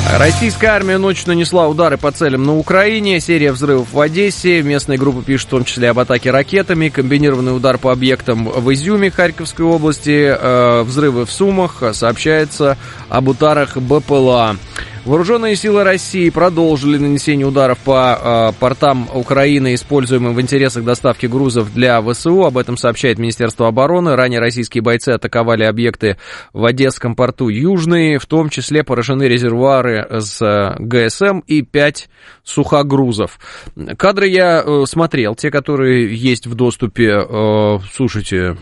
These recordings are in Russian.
Российская армия ночью нанесла удары по целям на Украине, серия взрывов в Одессе, местные группы пишут в том числе об атаке ракетами, комбинированный удар по объектам в Изюме Харьковской области, взрывы в Сумах, сообщается об ударах БПЛА. Вооруженные силы России продолжили нанесение ударов по портам Украины, используемым в интересах доставки грузов для ВСУ. Об этом сообщает Министерство обороны. Ранее российские бойцы атаковали объекты в Одесском порту Южный, в том числе поражены резервуары с ГСМ и 5 сухогрузов. Кадры я смотрел, те, которые есть в доступе. Слушайте,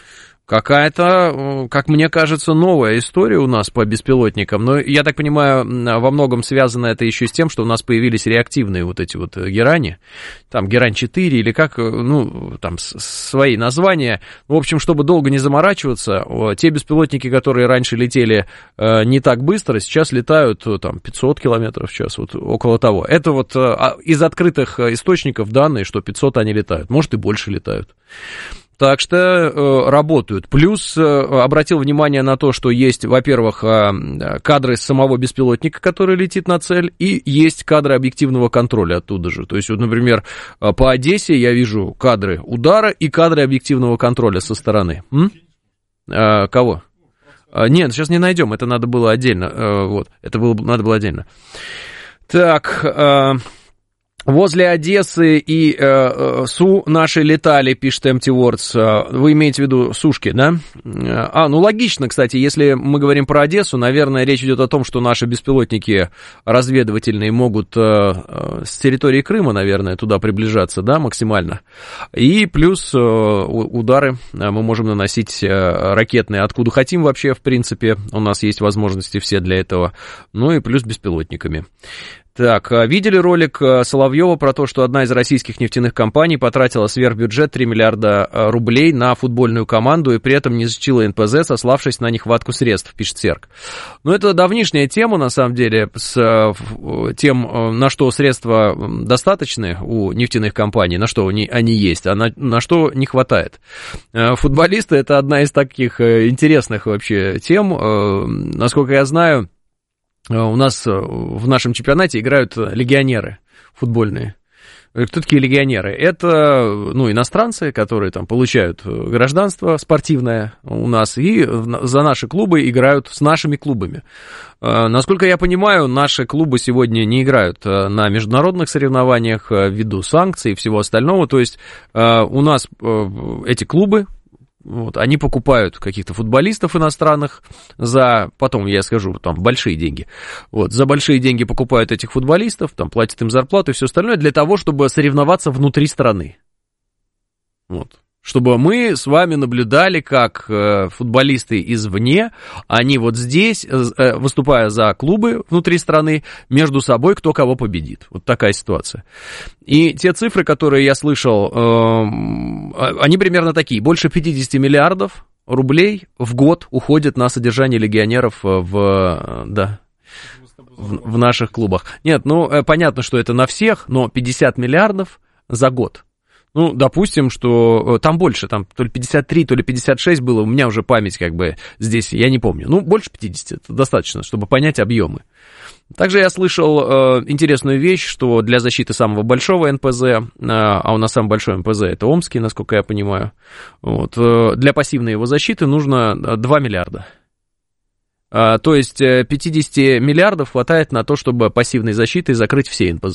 какая-то, как мне кажется, новая история у нас по беспилотникам. Но, я так понимаю, во многом связано это еще с тем, что у нас появились реактивные вот эти вот Герани. Там Герань-4 или как, ну, там свои названия. В общем, чтобы долго не заморачиваться, те беспилотники, которые раньше летели не так быстро, сейчас летают там 500 километров в час, вот около того. Это вот из открытых источников данные, что 500 они летают. Может, и больше летают. Так что работают. Плюс обратил внимание на то, что есть, во-первых, кадры самого беспилотника, который летит на цель, и есть кадры объективного контроля оттуда же. То есть, вот, например, по Одессе я вижу кадры удара и кадры объективного контроля со стороны. Кого? Нет, сейчас не найдем, это надо было отдельно. Вот, это надо было отдельно. Так... Возле Одессы и Су наши летали, пишет Empty Words. Вы имеете в виду Сушки, да? Ну логично, кстати, если мы говорим про Одессу, наверное, речь идет о том, что наши беспилотники разведывательные могут с территории Крыма, наверное, туда приближаться, да, максимально. И плюс удары мы можем наносить ракетные, откуда хотим вообще, в принципе, у нас есть возможности все для этого. Ну и плюс беспилотниками. Так, видели ролик Соловьева про то, что одна из российских нефтяных компаний потратила сверхбюджет 3 миллиарда рублей на футбольную команду и при этом не защитила НПЗ, сославшись на нехватку средств, пишет Серк. Ну, это давнишняя тема, на самом деле, с тем, на что средства достаточны у нефтяных компаний, на что они есть, а на что не хватает. Футболисты — это одна из таких интересных вообще тем. Насколько я знаю, у нас в нашем чемпионате играют легионеры футбольные. Кто такие легионеры? Это, иностранцы, которые там получают гражданство спортивное у нас и за наши клубы играют с нашими клубами. Насколько я понимаю, наши клубы сегодня не играют на международных соревнованиях ввиду санкций и всего остального. То есть у нас эти клубы, вот, они покупают каких-то футболистов иностранных за, потом я скажу, там, большие деньги. Вот, за большие деньги покупают этих футболистов, там, платят им зарплату и все остальное для того, чтобы соревноваться внутри страны. Вот. Чтобы мы с вами наблюдали, как футболисты извне, они вот здесь, выступая за клубы внутри страны, между собой кто кого победит. Вот такая ситуация. И те цифры, которые я слышал, они примерно такие. Больше 50 миллиардов рублей в год уходит на содержание легионеров в наших клубах. Нет, понятно, что это на всех, но 50 миллиардов за год. Ну, допустим, что там больше, там то ли 53, то ли 56 было, у меня уже память как бы здесь, я не помню. Ну, больше 50, это достаточно, чтобы понять объемы. Также я слышал интересную вещь, что для защиты самого большого НПЗ, а у нас самый большой НПЗ это Омский, насколько я понимаю, вот, для пассивной его защиты нужно 2 миллиарда. То есть 50 миллиардов хватает на то, чтобы пассивной защитой закрыть все НПЗ.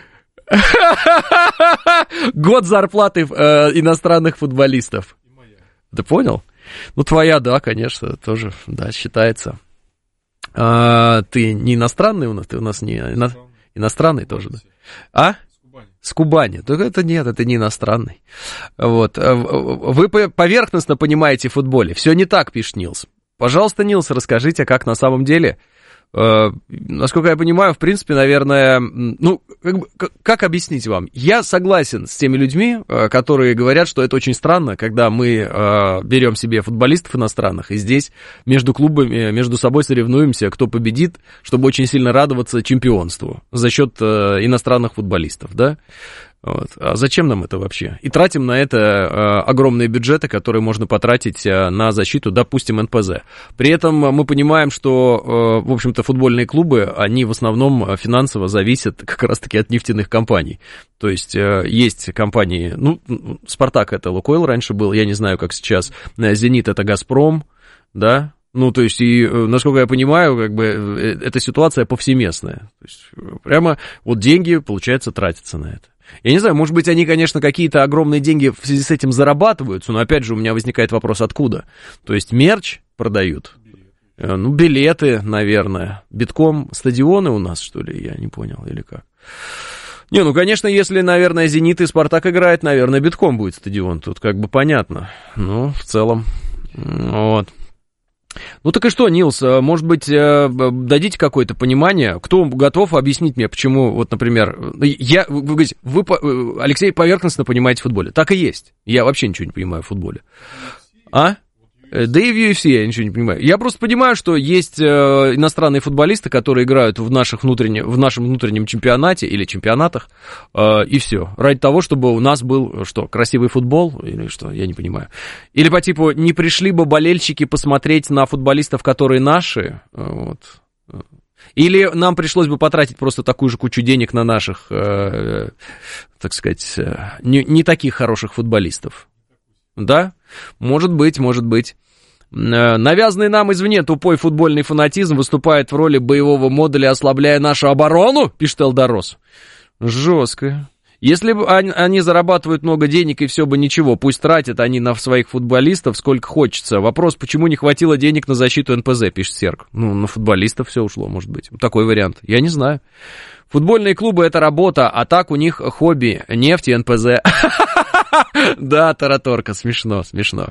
Год зарплаты иностранных футболистов. Ты понял? Ну, твоя, да, конечно, тоже, да, считается. Ты не иностранный у нас? Ты у нас не иностранный тоже, да? А? С Кубани. Так это нет, это не иностранный. Вот. Вы поверхностно понимаете в футболе. Все не так, пишет Нилс. Пожалуйста, Нилс, расскажите, как на самом деле. Насколько я понимаю, в принципе, наверное, как объяснить вам? Я согласен с теми людьми, которые говорят, что это очень странно, когда мы берем себе футболистов иностранных и здесь между клубами, между собой соревнуемся, кто победит, чтобы очень сильно радоваться чемпионству за счет иностранных футболистов, да? Вот. А зачем нам это вообще? И тратим на это огромные бюджеты, которые можно потратить на защиту, допустим, НПЗ. При этом мы понимаем, что, в общем-то, футбольные клубы, они в основном финансово зависят как раз-таки от нефтяных компаний. То есть есть компании, ну, «Спартак» — это «Лукойл» раньше был, я не знаю, как сейчас, «Зенит» — это «Газпром», да? Ну, то есть, и, насколько я понимаю, как бы, эта ситуация повсеместная. То есть, прямо вот деньги, получается, тратятся на это. Я не знаю, может быть, они, конечно, какие-то огромные деньги в связи с этим зарабатываются, но, опять же, у меня возникает вопрос, откуда? То есть, мерч продают? Ну, билеты, наверное. Битком стадионы у нас, что ли? Я не понял, или как? Не, ну, конечно, если, наверное, «Зенит» и «Спартак» играет, наверное, битком будет стадион. Тут как бы понятно. Ну, в целом, вот. Ну так и что, Нилс, может быть, дадите какое-то понимание, кто готов объяснить мне, почему, вот, например, вы говорите, Алексей, поверхностно понимаете в футболе. Так и есть. Я вообще ничего не понимаю в футболе. А? Да и в UFC я ничего не понимаю. Я просто понимаю, что есть иностранные футболисты, которые играют в нашем внутреннем чемпионате или чемпионатах, и все. Ради того, чтобы у нас был, что, красивый футбол, или что, я не понимаю. Или по типу, не пришли бы болельщики посмотреть на футболистов, которые наши, вот. Или нам пришлось бы потратить просто такую же кучу денег на наших, так сказать, не таких хороших футболистов. Да? Может быть. Навязанный нам извне тупой футбольный фанатизм выступает в роли боевого модуля, ослабляя нашу оборону, пишет Элдорос. Жестко. Если бы они зарабатывают много денег и все бы ничего, пусть тратят они на своих футболистов сколько хочется. Вопрос, почему не хватило денег на защиту НПЗ, пишет Серг. Ну, на футболистов все ушло, может быть. Такой вариант. Я не знаю. Футбольные клубы — это работа, а так у них хобби, нефть и НПЗ. Да, тараторка, смешно.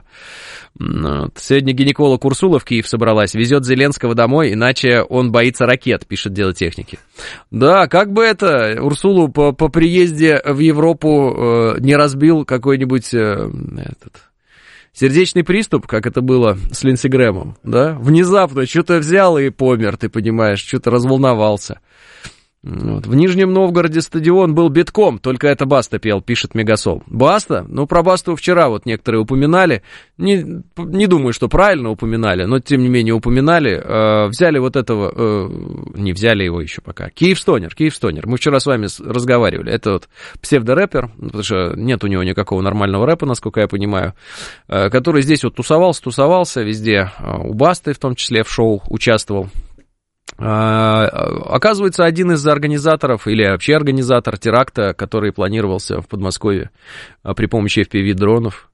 Сегодня гинеколог Урсула в Киев собралась, везет Зеленского домой, иначе он боится ракет, пишет Дело техники. Да, как бы это, Урсулу по приезде в Европу не разбил какой-нибудь сердечный приступ, как это было с Линдси Грэмом, да? Внезапно что-то взял и помер, ты понимаешь, что-то разволновался. Вот. В Нижнем Новгороде стадион был битком, только это Баста пел, пишет Мегасол. Баста? Ну, про Басту вчера вот некоторые упоминали. Не думаю, что правильно упоминали, но тем не менее упоминали. Взяли вот этого, не взяли его еще пока. Киевстонер. Мы вчера с вами разговаривали. Это вот псевдорэпер, потому что нет у него никакого нормального рэпа, насколько я понимаю, который здесь вот тусовался везде, у Басты в том числе в шоу участвовал. Оказывается, один из организаторов, или вообще организатор теракта, который планировался в Подмосковье при помощи FPV-дронов,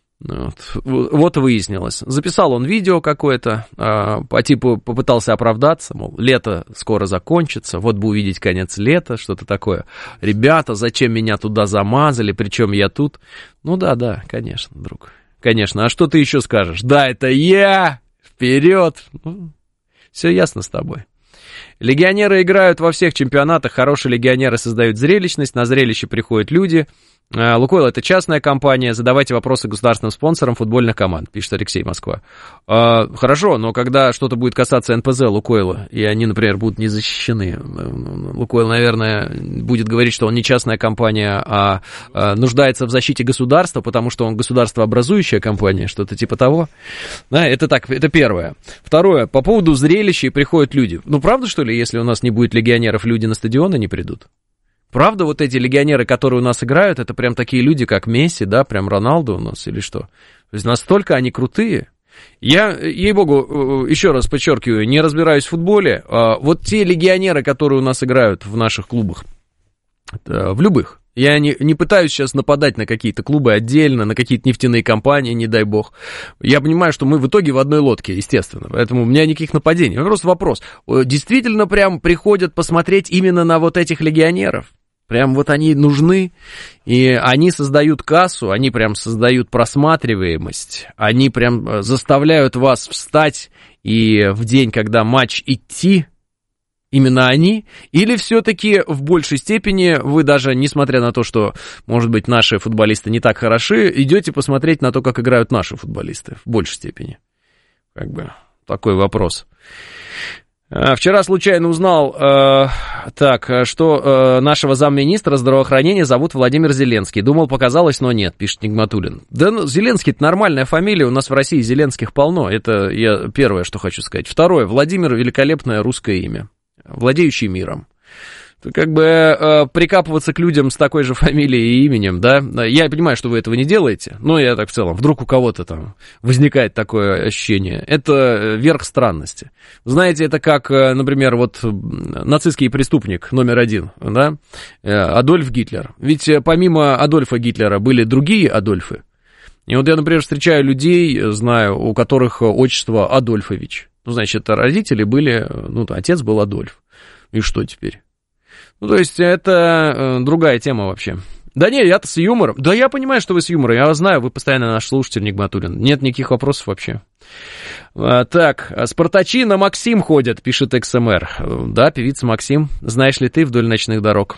вот выяснилось. Записал он видео какое-то, по типу попытался оправдаться, мол, лето скоро закончится, вот бы увидеть конец лета, что-то такое. Ребята, зачем меня туда замазали, причем я тут? Ну да, конечно, друг, конечно. А что ты еще скажешь? Да, это я! Вперед! Все ясно с тобой. Легионеры играют во всех чемпионатах, хорошие легионеры создают зрелищность, на зрелище приходят люди. Лукойл — это частная компания, задавайте вопросы государственным спонсорам футбольных команд, пишет Алексей, Москва. Хорошо, но когда что-то будет касаться НПЗ Лукойла, и они, например, будут не защищены, Лукойл, наверное, будет говорить, что он не частная компания, а нуждается в защите государства, потому что он государствообразующая компания, что-то типа того. Да, это так, это первое. Второе, по поводу зрелища приходят люди. Ну, правда, что ли, если у нас не будет легионеров, люди на стадионы не придут? Правда, вот эти легионеры, которые у нас играют, это прям такие люди, как Месси, да, прям Роналду у нас или что? То есть настолько они крутые. Я, ей-богу, еще раз подчеркиваю, не разбираюсь в футболе. Вот те легионеры, которые у нас играют в наших клубах, в любых, я не пытаюсь сейчас нападать на какие-то клубы отдельно, на какие-то нефтяные компании, не дай бог. Я понимаю, что мы в итоге в одной лодке, естественно, поэтому у меня никаких нападений. Просто вопрос, действительно прям приходят посмотреть именно на вот этих легионеров? Прям вот они нужны, и они создают кассу, они прям создают просматриваемость, они прям заставляют вас встать и в день, когда матч идти, именно они, или все-таки в большей степени вы даже, несмотря на то, что, может быть, наши футболисты не так хороши, идете посмотреть на то, как играют наши футболисты в большей степени? Как бы такой вопрос. Вчера случайно узнал, что нашего замминистра здравоохранения зовут Владимир Зеленский. Думал, показалось, но нет, пишет Нигматуллин. Да, ну, Зеленский — это нормальная фамилия, у нас в России Зеленских полно. Это я первое, что хочу сказать. Второе, Владимир — великолепное русское имя, владеющий миром. Как бы прикапываться к людям с такой же фамилией и именем, да, я понимаю, что вы этого не делаете, но я так в целом, вдруг у кого-то там возникает такое ощущение, это верх странности. Знаете, это как, например, вот нацистский преступник номер один, да, Адольф Гитлер, ведь помимо Адольфа Гитлера были другие Адольфы, и вот я, например, встречаю людей, знаю, у которых отчество Адольфович, ну, значит, родители были, ну, отец был Адольф, и что теперь? Ну, то есть, это другая тема вообще. Да не, я-то с юмором. Да я понимаю, что вы с юмором. Я вас знаю, вы постоянно наш слушатель, Нигматуллин. Нет никаких вопросов вообще. Так, спартачи на Максим ходят, пишет XMR. Да, певица Максим. Знаешь ли ты вдоль ночных дорог?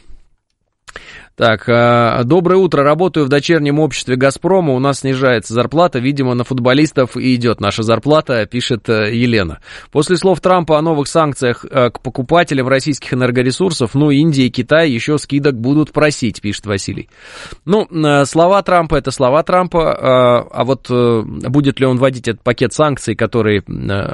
Так, доброе утро, работаю в дочернем обществе «Газпрома», у нас снижается зарплата, видимо, на футболистов и идет наша зарплата, пишет Елена. После слов Трампа о новых санкциях к покупателям российских энергоресурсов, ну, Индия и Китай еще скидок будут просить, пишет Василий. Ну, слова Трампа — это слова Трампа, а вот будет ли он вводить этот пакет санкций, который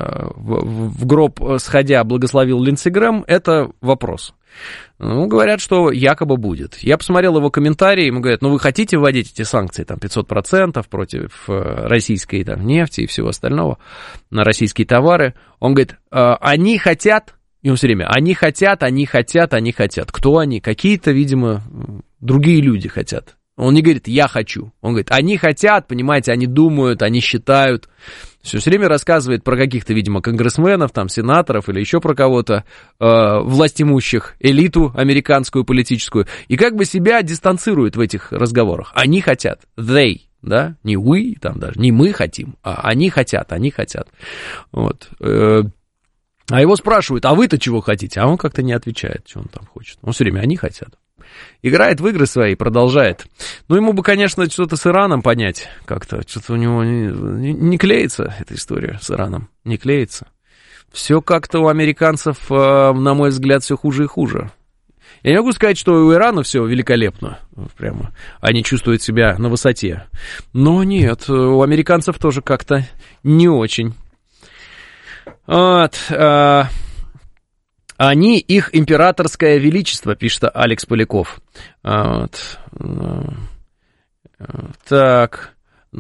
в гроб сходя благословил Линдси Грэм, это вопрос. Ну, говорят, что якобы будет. Я посмотрел его комментарии, ему говорят, ну, вы хотите вводить эти санкции, там, 500% против российской там, нефти и всего остального, на российские товары. Он говорит, они хотят, и он все время, они хотят. Кто они? Какие-то, видимо, другие люди хотят. Он не говорит, я хочу. Он говорит, они хотят, понимаете, они думают, они считают. Все время рассказывает про каких-то, видимо, конгрессменов, там, сенаторов или еще про кого-то, властимущих, элиту американскую политическую. И как бы себя дистанцирует в этих разговорах. Они хотят. They, да, не we, там даже, не мы хотим, а они хотят. Вот. А его спрашивают, а вы-то чего хотите? А он как-то не отвечает, что он там хочет. Он все время, они хотят. Играет в игры свои, продолжает. Ну, ему бы, конечно, что-то с Ираном понять как-то. Что-то у него не клеится эта история с Ираном. Не клеится. Все как-то у американцев, на мой взгляд, все хуже и хуже. Я не могу сказать, что у Ирана все великолепно. Прямо. Они чувствуют себя на высоте. Но нет, у американцев тоже как-то не очень. Вот. Они, их императорское величество, пишет Алекс Поляков. Вот. Так.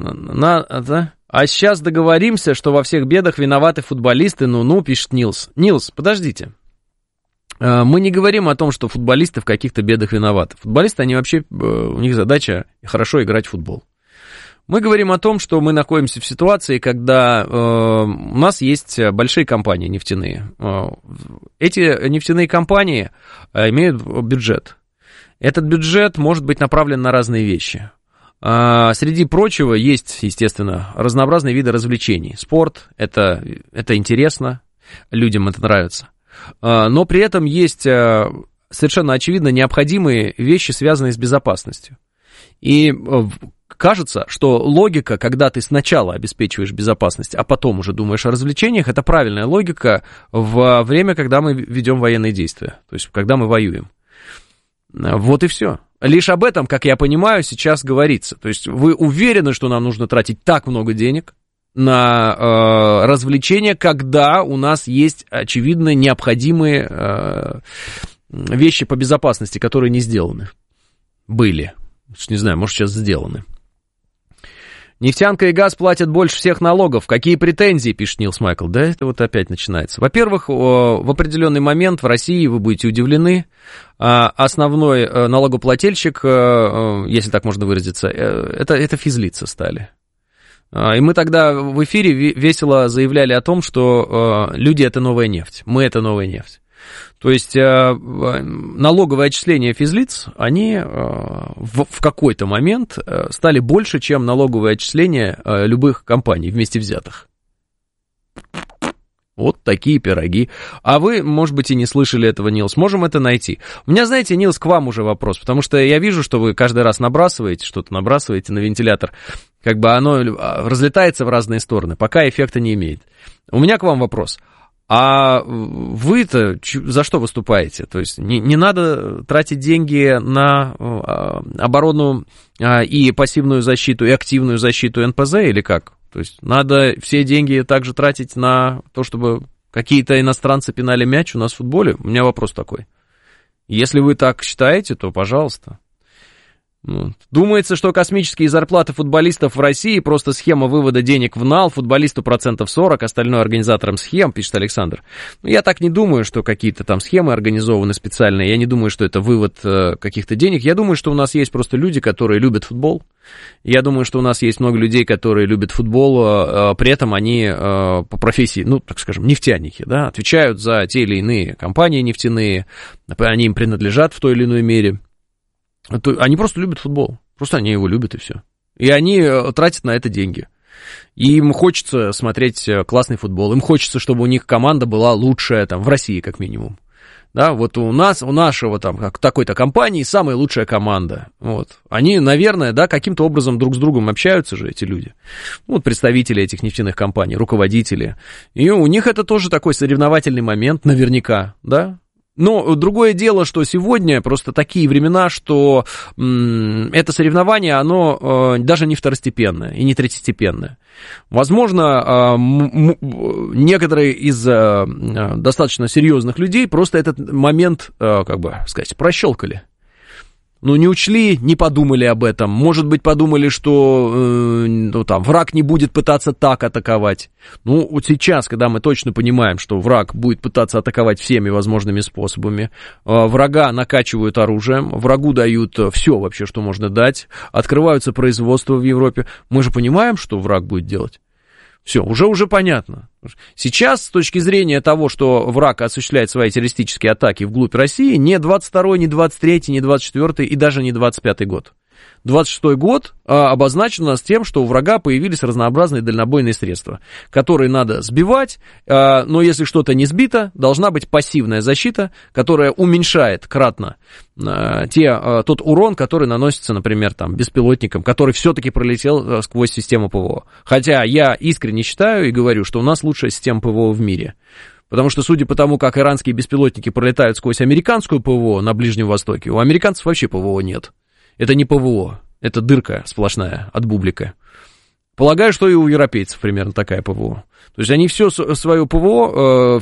А сейчас договоримся, что во всех бедах виноваты футболисты. Ну, пишет Нилс. Нилс, подождите. Мы не говорим о том, что футболисты в каких-то бедах виноваты. Футболисты, они вообще, у них задача хорошо играть в футбол. Мы говорим о том, что мы находимся в ситуации, когда у нас есть большие компании нефтяные. Эти нефтяные компании имеют бюджет. Этот бюджет может быть направлен на разные вещи. Среди прочего есть, естественно, разнообразные виды развлечений. Спорт, это интересно, людям это нравится. Но при этом есть совершенно очевидно необходимые вещи, связанные с безопасностью. И кажется, что логика, когда ты сначала обеспечиваешь безопасность, а потом уже думаешь о развлечениях, это правильная логика во время, когда мы ведем военные действия, то есть когда мы воюем. Вот и все. Лишь об этом, как я понимаю, сейчас говорится. То есть вы уверены, что нам нужно тратить так много денег на развлечения, когда у нас есть очевидно необходимые вещи по безопасности, которые не сделаны. Были. Не знаю, может, сейчас сделаны. Нефтянка и газ платят больше всех налогов. Какие претензии, пишет Нилс Майкл? Да, это вот опять начинается. Во-первых, в определенный момент в России, вы будете удивлены, основной налогоплательщик, если так можно выразиться, это физлица стали. И мы тогда в эфире весело заявляли о том, что люди — это новая нефть, мы — это новая нефть. То есть налоговые отчисления физлиц, они в какой-то момент стали больше, чем налоговые отчисления любых компаний вместе взятых. Вот такие пироги. А вы, может быть, и не слышали этого, Нилс. Можем это найти. У меня, знаете, Нилс, к вам уже вопрос, потому что я вижу, что вы каждый раз что-то набрасываете на вентилятор. Как бы оно разлетается в разные стороны, пока эффекта не имеет. У меня к вам вопрос. А вы-то за что выступаете? То есть не надо тратить деньги на оборону и пассивную защиту, и активную защиту НПЗ или как? То есть надо все деньги также тратить на то, чтобы какие-то иностранцы пинали мяч у нас в футболе? У меня вопрос такой. Если вы так считаете, то пожалуйста. Думается, что космические зарплаты футболистов в России просто схема вывода денег в нал, футболисту 40%, остальное организаторам схем, пишет Александр. Я так не думаю, что какие-то там схемы организованы специальные, я не думаю, что это вывод каких-то денег, я думаю, что у нас есть просто люди, которые любят футбол, я думаю, что у нас есть много людей, которые любят футбол, при этом они по профессии, так скажем, нефтяники, да, отвечают за те или иные компании нефтяные, они им принадлежат в той или иной мере. Они просто любят футбол, просто они его любят и все. И они тратят на это деньги. И им хочется смотреть классный футбол, им хочется, чтобы у них команда была лучшая, там, в России как минимум. Да, вот у нашего там, как такой-то компании самая лучшая команда. Вот. Они, наверное, да, каким-то образом друг с другом общаются же эти люди. Вот представители этих нефтяных компаний, руководители. И у них это тоже такой соревновательный момент, наверняка, да. Но другое дело, что сегодня просто такие времена, что это соревнование, оно даже не второстепенное и не третьестепенное. Возможно, некоторые из достаточно серьезных людей просто этот момент, прощелкали. Не учли, не подумали об этом. Может быть, подумали, что враг не будет пытаться так атаковать. Вот сейчас, когда мы точно понимаем, что враг будет пытаться атаковать всеми возможными способами, врага накачивают оружием, врагу дают все вообще, что можно дать, открываются производства в Европе, мы же понимаем, что враг будет делать. Все, уже понятно. Сейчас, с точки зрения того, что враг осуществляет свои террористические атаки вглубь России, не 22-й, не 23-й, не 24-й и даже не 25-й год. 26-й год обозначен у нас тем, что у врага появились разнообразные дальнобойные средства, которые надо сбивать, но если что-то не сбито, должна быть пассивная защита, которая уменьшает кратно тот урон, который наносится, например, беспилотникам, который все-таки пролетел сквозь систему ПВО. Хотя я искренне считаю и говорю, что у нас лучшая система ПВО в мире. Потому что, судя по тому, как иранские беспилотники пролетают сквозь американскую ПВО на Ближнем Востоке, у американцев вообще ПВО нет. Это не ПВО, это дырка сплошная от бублика. Полагаю, что и у европейцев примерно такая ПВО. То есть они всю свою ПВО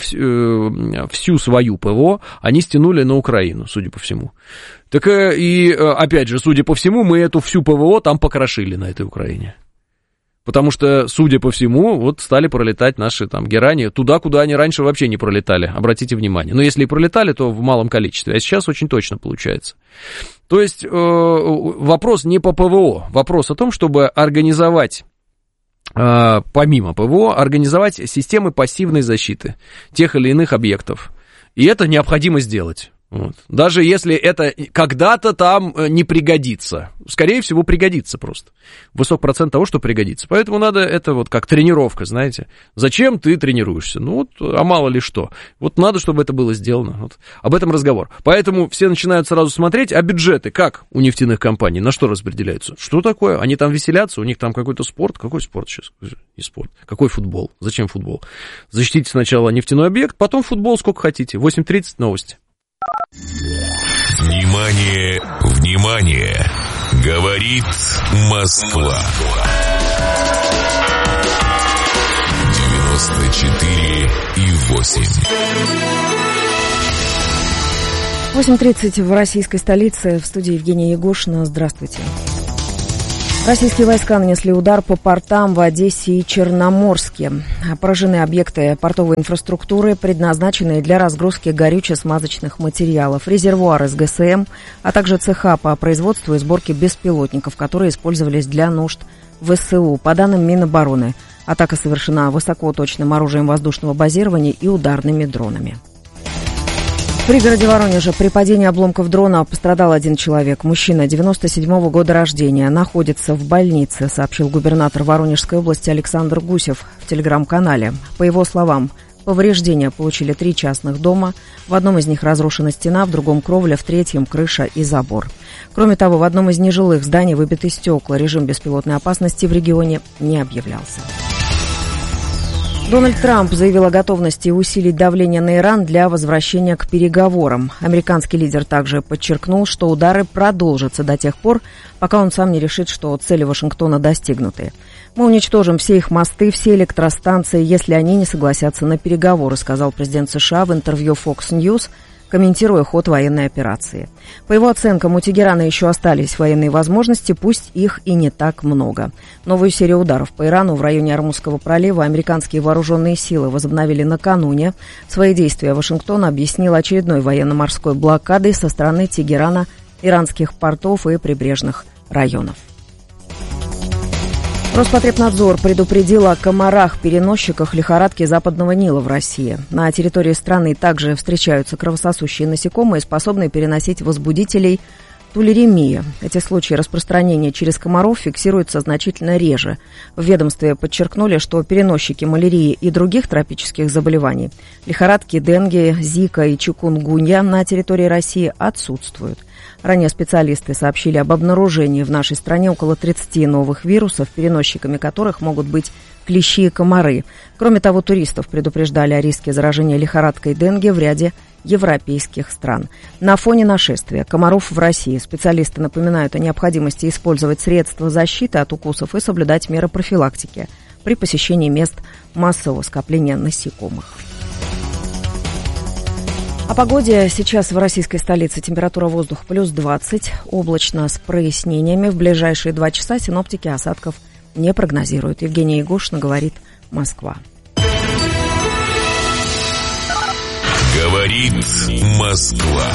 они стянули на Украину, судя по всему. Так и, опять же, судя по всему, мы эту всю ПВО там покрошили на этой Украине. Потому что, судя по всему, стали пролетать наши герани туда, куда они раньше вообще не пролетали, обратите внимание. Но если и пролетали, то в малом количестве, а сейчас очень точно получается. То есть вопрос не по ПВО, вопрос о том, чтобы организовать, помимо ПВО, организовать системы пассивной защиты тех или иных объектов. И это необходимо сделать. Даже если это когда-то там не пригодится. Скорее всего, пригодится просто. Высок процент того, что пригодится. Поэтому надо это как тренировка, знаете. Зачем ты тренируешься? А мало ли что. Надо, чтобы это было сделано. Об этом разговор. Поэтому все начинают сразу смотреть, а бюджеты как у нефтяных компаний? На что распределяются? Что такое? Они там веселятся? У них там какой-то спорт? Какой спорт сейчас? Не спорт. Какой футбол? Зачем футбол? Защитите сначала нефтяной объект, потом футбол сколько хотите. 8:30 новости. Внимание, внимание! Говорит Москва. 94,8. 8:30 в российской столице. В студии Евгения Егошина. Здравствуйте. Российские войска нанесли удар по портам в Одессе и Черноморске. Поражены объекты портовой инфраструктуры, предназначенные для разгрузки горюче-смазочных материалов, резервуары с ГСМ, а также цеха по производству и сборке беспилотников, которые использовались для нужд ВСУ. По данным Минобороны, атака совершена высокоточным оружием воздушного базирования и ударными дронами. В пригороде Воронежа при падении обломков дрона пострадал один человек. Мужчина 97-го года рождения, находится в больнице, сообщил губернатор Воронежской области Александр Гусев в телеграм-канале. По его словам, повреждения получили 3 частных дома. В одном из них разрушена стена, в другом кровля, в третьем крыша и забор. Кроме того, в одном из нежилых зданий выбиты стекла. Режим беспилотной опасности в регионе не объявлялся. Дональд Трамп заявил о готовности усилить давление на Иран для возвращения к переговорам. Американский лидер также подчеркнул, что удары продолжатся до тех пор, пока он сам не решит, что цели Вашингтона достигнуты. «Мы уничтожим все их мосты, все электростанции, если они не согласятся на переговоры», сказал президент США в интервью Fox News, комментируя ход военной операции. По его оценкам, у Тегерана еще остались военные возможности, пусть их и не так много. Новую серию ударов по Ирану в районе Ормузского пролива американские вооруженные силы возобновили накануне. Свои действия Вашингтон объяснил очередной военно-морской блокадой со стороны Тегерана, иранских портов и прибрежных районов. Роспотребнадзор предупредил о комарах-переносчиках лихорадки Западного Нила в России. На территории страны также встречаются кровососущие насекомые, способные переносить возбудителей тулеремии. Эти случаи распространения через комаров фиксируются значительно реже. В ведомстве подчеркнули, что переносчики малярии и других тропических заболеваний, лихорадки денге, зика и чикунгунья на территории России отсутствуют. Ранее специалисты сообщили об обнаружении в нашей стране около 30 новых вирусов, переносчиками которых могут быть клещи и комары. Кроме того, туристов предупреждали о риске заражения лихорадкой денге в ряде европейских стран. На фоне нашествия комаров в России специалисты напоминают о необходимости использовать средства защиты от укусов и соблюдать меры профилактики при посещении мест массового скопления насекомых. О погоде. Сейчас в российской столице температура воздуха плюс 20, облачно с прояснениями. В ближайшие 2 часа синоптики осадков не прогнозируют. Евгения Егошина, говорит Москва. Говорит Москва.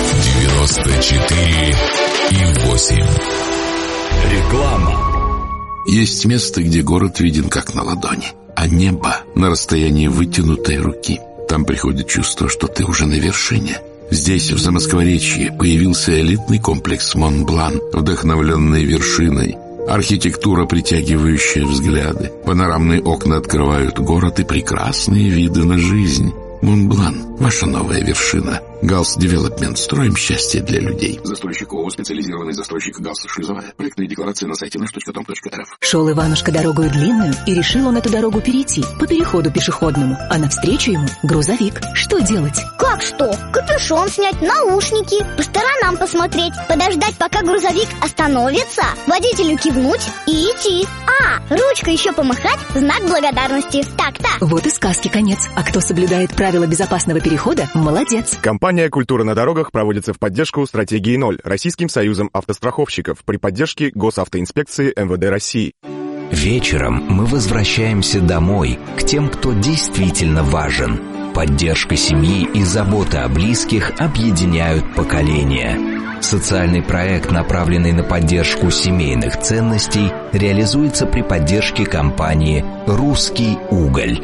94,8. Реклама. Есть место, где город виден как на ладони, а небо на расстоянии вытянутой руки. Там приходит чувство, что ты уже на вершине. Здесь, в Замоскворечье, появился элитный комплекс Монблан, вдохновленный вершиной. Архитектура, притягивающая взгляды. Панорамные окна открывают город и прекрасные виды на жизнь. Монблан – ваша новая вершина. Галс Девелопмент. Строим счастье для людей. Застройщик ООО «Специализированный застройщик Галс Шлюзовая». Проектные декларации на сайте nаш.com.рф. Шел Иванушка дорогую длинную, и решил он эту дорогу перейти по переходу пешеходному. А навстречу ему грузовик. Что делать? Как что? Капюшон снять, наушники, по сторонам посмотреть, подождать, пока грузовик остановится, водителю кивнуть и идти. Ручкой еще помахать, знак благодарности. Так-то. Вот и сказки конец. А кто соблюдает правила безопасного перехода, молодец. Компания «Культура на дорогах» проводится в поддержку стратегии 0 Российским союзом автостраховщиков при поддержке Госавтоинспекции МВД России. Вечером мы возвращаемся домой, к тем, кто действительно важен. Поддержка семьи и забота о близких объединяют поколения. Социальный проект, направленный на поддержку семейных ценностей, реализуется при поддержке компании «Русский уголь».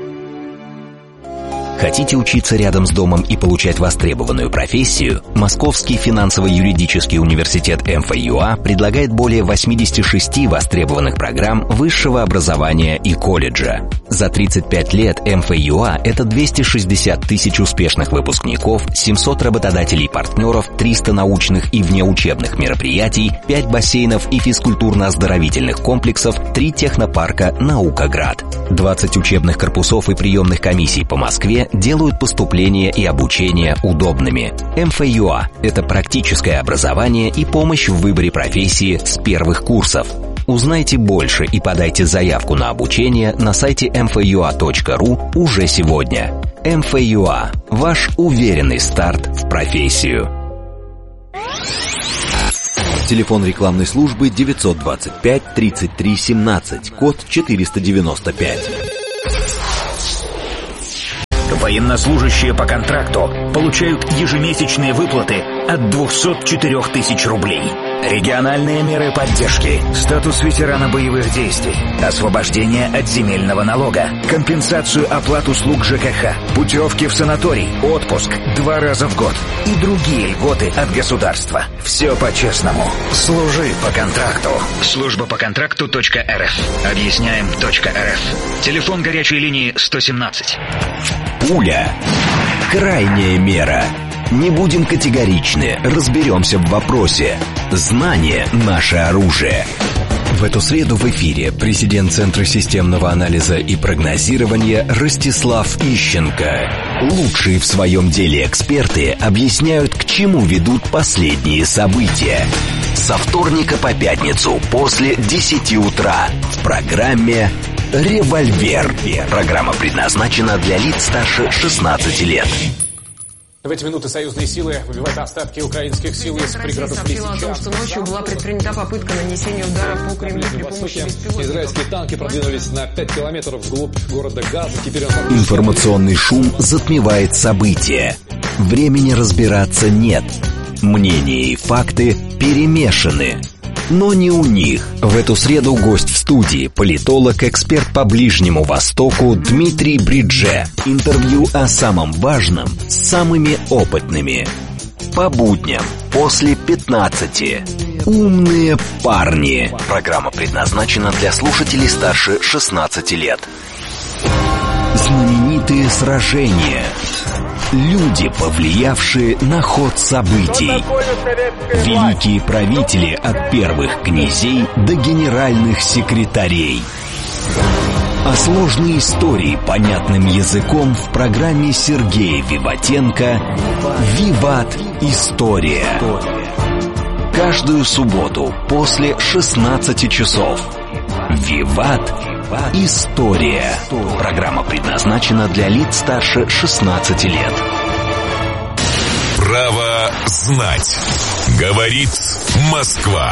Хотите учиться рядом с домом и получать востребованную профессию? Московский финансово-юридический университет МФЮА предлагает более 86 востребованных программ высшего образования и колледжа. За 35 лет МФЮА – это 260 тысяч успешных выпускников, 700 работодателей-партнеров, 300 научных и внеучебных мероприятий, 5 бассейнов и физкультурно-оздоровительных комплексов, 3 технопарка «Наукоград». 20 учебных корпусов и приемных комиссий по Москве делают поступление и обучение удобными. МФЮА – это практическое образование и помощь в выборе профессии с первых курсов. Узнайте больше и подайте заявку на обучение на сайте mfua.ru уже сегодня. МФЮА – ваш уверенный старт в профессию. Телефон рекламной службы 925 33 17, код 495. Военнослужащие по контракту получают ежемесячные выплаты от 204 тысяч рублей. Региональные меры поддержки, статус ветерана боевых действий, освобождение от земельного налога, компенсацию оплат услуг ЖКХ, путевки в санаторий, отпуск 2 раза в год и другие льготы от государства. Все по-честному. Служи по контракту. Служба по контракту.рф. Объясняем.рф. Телефон горячей линии 117. Пуля. Крайняя мера. Не будем категоричны, разберемся в вопросе. Знание – наше оружие. В эту среду в эфире президент Центра системного анализа и прогнозирования Ростислав Ищенко. Лучшие в своем деле эксперты объясняют, к чему ведут последние события. Со вторника по пятницу после 10 утра в программе «Револьвер». Программа предназначена для лиц старше 16 лет. В эти минуты союзные силы выбивают остатки украинских сил из пригородов Лисичанска. Что ночью была предпринята попытка нанесения удара по Кремлю при помощи беспилотников. Израильские танки продвинулись на 5 километров вглубь города Газа. Теперь Информационный шум затмевает события. Времени разбираться нет. Мнения и факты перемешаны. Но не у них. В эту среду гость в студии, политолог, эксперт по Ближнему Востоку Дмитрий Бридже. Интервью о самом важном с самыми опытными. По будням после 15. Умные парни. Программа предназначена для слушателей старше 16 лет. Знаменитые сражения. Люди, повлиявшие на ход событий. Великие правители от первых князей до генеральных секретарей. А сложные истории понятным языком в программе Сергея Виватенко «Виват. История». Каждую субботу после 16 часов. «Виват. История». Программа предназначена для лиц старше 16 лет. Право знать. Говорит Москва.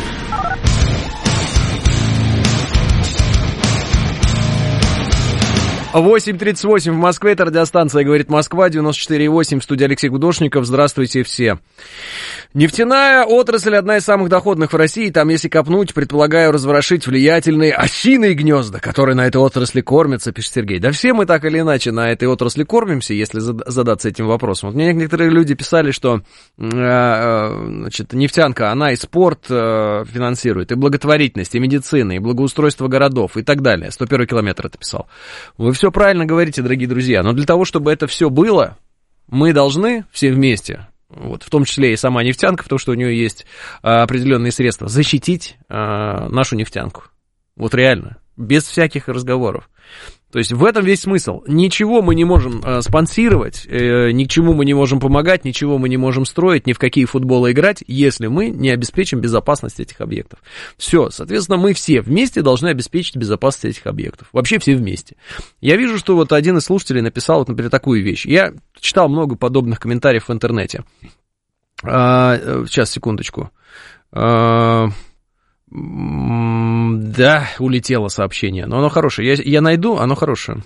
8:38 в Москве, это радиостанция «Говорит Москва», 94,8, в студии Алексей Гудошников. Здравствуйте все. Нефтяная отрасль одна из самых доходных в России. Там, если копнуть, предполагаю разворошить влиятельные осиные гнезда, которые на этой отрасли кормятся, пишет Сергей. Да все мы так или иначе на этой отрасли кормимся, если задаться этим вопросом. Вот мне некоторые люди писали, что значит, нефтянка, она и спорт финансирует, и благотворительность, и медицина, и благоустройство городов, и так далее. 101 километр это писал. Вы все правильно говорите, дорогие друзья, но для того, чтобы это все было, мы должны все вместе, вот, в том числе и сама нефтянка, потому что у нее есть определенные средства, защитить нашу нефтянку. Вот реально, без всяких разговоров. То есть в этом весь смысл. Ничего мы не можем спонсировать, ни к чему мы не можем помогать, ничего мы не можем строить, ни в какие футболы играть, если мы не обеспечим безопасность этих объектов. Все, соответственно, мы все вместе должны обеспечить безопасность этих объектов. Вообще все вместе. Я вижу, что вот один из слушателей написал, вот, например, такую вещь. Я читал много подобных комментариев в интернете. Сейчас, секундочку. Да, улетело сообщение, но оно хорошее. Я найду, оно хорошее.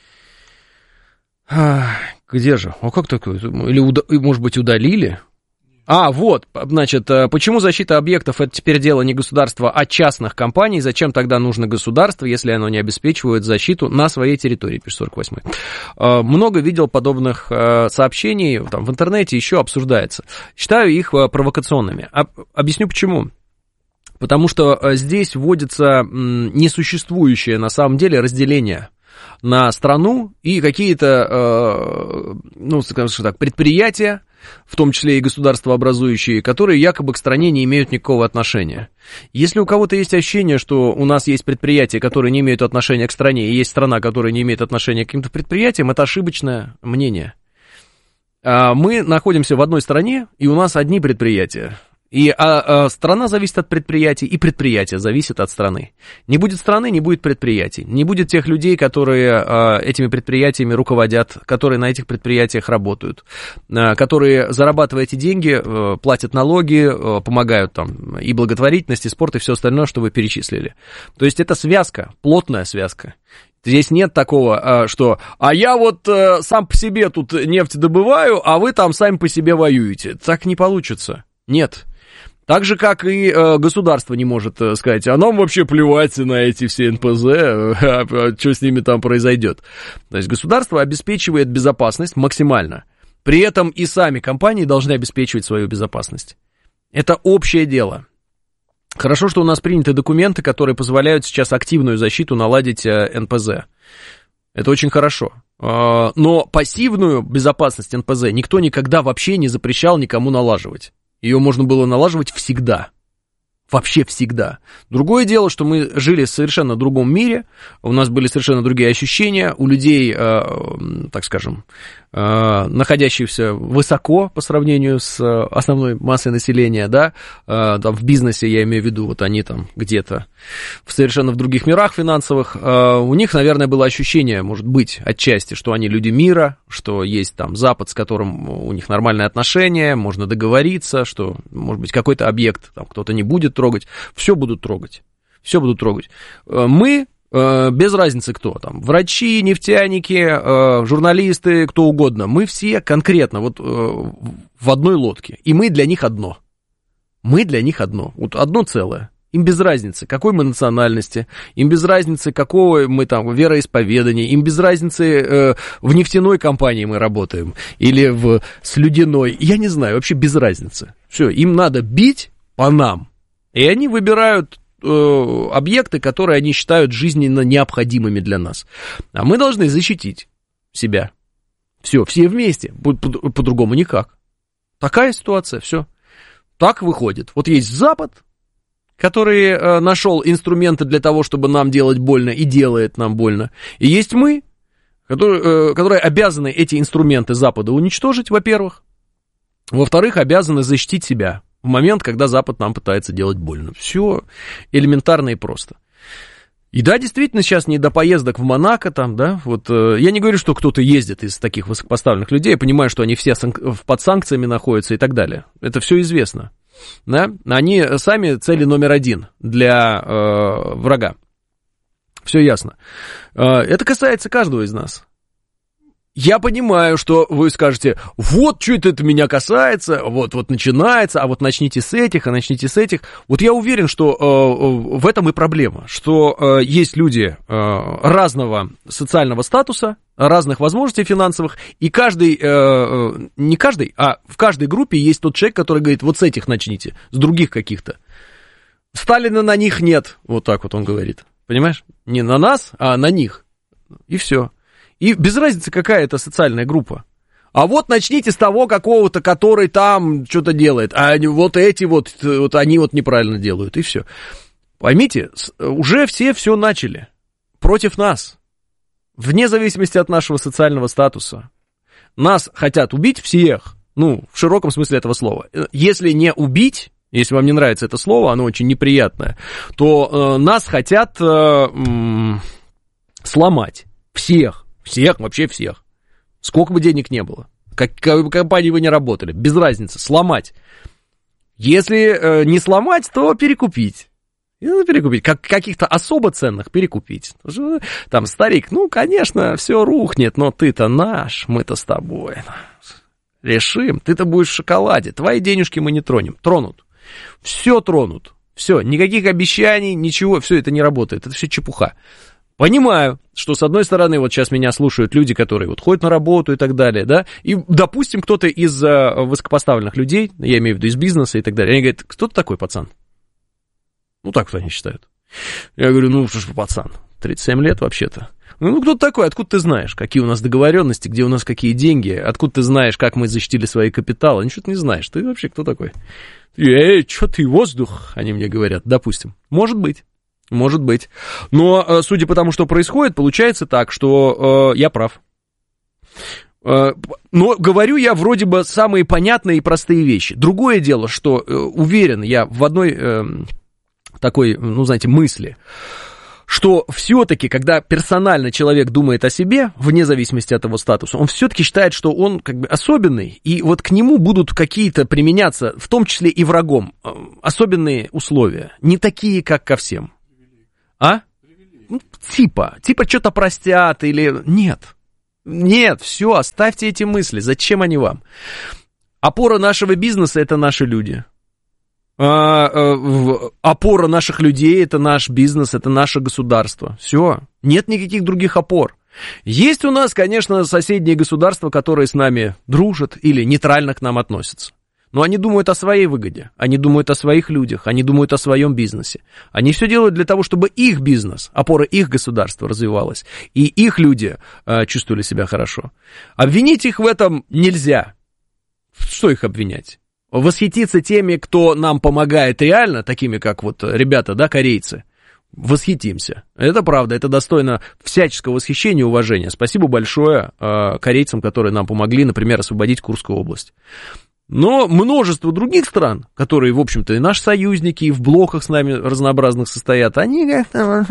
Где же? А как такое? Или, может быть, удалили? Вот, значит, почему защита объектов — это теперь дело не государства, а частных компаний? Зачем тогда нужно государство, если оно не обеспечивает защиту на своей территории, пишет 48-й. Много видел подобных сообщений, там, в интернете еще обсуждается. Считаю их провокационными. Объясню почему. Потому что здесь вводится несуществующее на самом деле разделение на страну и какие-то, ну, скажем так, предприятия, в том числе и государствообразующие, которые якобы к стране не имеют никакого отношения. Если у кого-то есть ощущение, что у нас есть предприятия, которые не имеют отношения к стране, и есть страна, которая не имеет отношения к каким-то предприятиям, это ошибочное мнение. Мы находимся в одной стране, и у нас одни предприятия. И страна зависит от предприятий, и предприятия зависят от страны. Не будет страны, не будет предприятий. Не будет тех людей, которые этими предприятиями руководят, которые на этих предприятиях работают, которые, зарабатывая эти деньги, платят налоги, помогают там и благотворительность, и спорт, и все остальное, что вы перечислили. То есть это связка, плотная связка. Здесь нет такого, что я вот сам по себе тут нефть добываю, а вы там сами по себе воюете. Так не получится. Нет. Так же, как и государство не может сказать, а нам вообще плевать на эти все НПЗ, что с ними там произойдет. То есть государство обеспечивает безопасность максимально. При этом и сами компании должны обеспечивать свою безопасность. Это общее дело. Хорошо, что у нас приняты документы, которые позволяют сейчас активную защиту наладить НПЗ. Это очень хорошо. Но пассивную безопасность НПЗ никто никогда вообще не запрещал никому налаживать. Ее можно было налаживать всегда. Вообще всегда. Другое дело, что мы жили в совершенно другом мире, у нас были совершенно другие ощущения, у людей, так скажем, находящихся высоко по сравнению с основной массой населения, да, там в бизнесе, я имею в виду, вот они там где-то совершенно в других мирах финансовых, у них, наверное, было ощущение, может быть, отчасти, что они люди мира, что есть там Запад, с которым у них нормальные отношения, можно договориться, что, может быть, какой-то объект там кто-то не будет трогать, все будут трогать. Мы, без разницы кто там, врачи, нефтяники, журналисты, кто угодно, мы все конкретно вот в одной лодке, и мы для них одно. Вот одно целое. Им без разницы, какой мы национальности, им без разницы, какого мы там вероисповедания, им без разницы, в нефтяной компании мы работаем или в слюдяной, я не знаю, вообще без разницы. Все, им надо бить по нам. И они выбирают объекты, которые они считают жизненно необходимыми для нас. А мы должны защитить себя. Все вместе. По-другому никак. Такая ситуация, все. Так выходит. Вот есть Запад, который нашел инструменты для того, чтобы нам делать больно, и делает нам больно. И есть мы, которые обязаны эти инструменты Запада уничтожить, во-первых. Во-вторых, обязаны защитить себя в момент, когда Запад нам пытается делать больно. Все элементарно и просто. И да, действительно, сейчас не до поездок в Монако, там, да, вот, я не говорю, что кто-то ездит из таких высокопоставленных людей, я понимаю, что они все под санкциями находятся и так далее. Это все известно, да, они сами цели номер один для врага. Все ясно. Это касается каждого из нас. Я понимаю, что вы скажете, вот что это меня касается, вот начинается, а вот начните с этих, а начните с этих. Вот я уверен, что в этом и проблема, что есть люди разного социального статуса, разных возможностей финансовых, и каждый, не каждый, а в каждой группе есть тот человек, который говорит, вот с этих начните, с других каких-то. Сталина на них нет, вот так вот он говорит, понимаешь? Не на нас, а на них, и все. И без разницы, какая это социальная группа. А вот начните с того какого-то, который там что-то делает, а вот эти вот они вот неправильно делают, и все. Поймите, уже все начали против нас, вне зависимости от нашего социального статуса. Нас хотят убить всех, ну, в широком смысле этого слова. Если не убить, если вам не нравится это слово, оно очень неприятное, то нас хотят сломать всех. Всех, вообще всех. Сколько бы денег не было. Какой бы компании вы ни работали. Без разницы. Сломать. Если не сломать, то перекупить. Перекупить. Каких-то особо ценных перекупить. Там старик, ну, конечно, все рухнет, но ты-то наш, мы-то с тобой решим. Ты-то будешь в шоколаде. Твои денежки мы не тронем. Тронут. Все тронут. Все. Никаких обещаний, ничего. Все это не работает. Это все чепуха. Понимаю, что, с одной стороны, вот сейчас меня слушают люди, которые вот ходят на работу и так далее, да, и, допустим, кто-то из высокопоставленных людей, я имею в виду из бизнеса и так далее, они говорят, кто ты такой, пацан? Ну, так вот они считают. Я говорю, ну, что ж, пацан, 37 лет вообще-то. Ну, кто ты такой, откуда ты знаешь, какие у нас договоренности, где у нас какие деньги, откуда ты знаешь, как мы защитили свои капиталы, ничего ты не знаешь, ты вообще кто такой? Что ты, воздух, они мне говорят, допустим, может быть. Может быть. Но, судя по тому, что происходит, получается так, что я прав. Но говорю я вроде бы самые понятные и простые вещи. Другое дело, что уверен я в одной такой, ну, знаете, мысли, что все-таки, когда персонально человек думает о себе, вне зависимости от его статуса, он все-таки считает, что он как бы особенный, и вот к нему будут какие-то применяться, в том числе и врагом, особенные условия, не такие, как ко всем. А? Ну, типа что-то простят или... Нет, все, оставьте эти мысли, зачем они вам? Опора нашего бизнеса — это наши люди. Опора наших людей — это наш бизнес, это наше государство. Все, нет никаких других опор. Есть у нас, конечно, соседние государства, которые с нами дружат или нейтрально к нам относятся. Но они думают о своей выгоде, они думают о своих людях, они думают о своем бизнесе. Они все делают для того, чтобы их бизнес, опора их государства развивалась, и их люди чувствовали себя хорошо. Обвинить их в этом нельзя. Что их обвинять? Восхититься теми, кто нам помогает реально, такими как вот ребята, да, корейцы. Восхитимся. Это правда, это достойно всяческого восхищения и уважения. Спасибо большое корейцам, которые нам помогли, например, освободить Курскую область. Но множество других стран, которые, в общем-то, и наши союзники, и в блоках с нами разнообразных состоят, они как-то...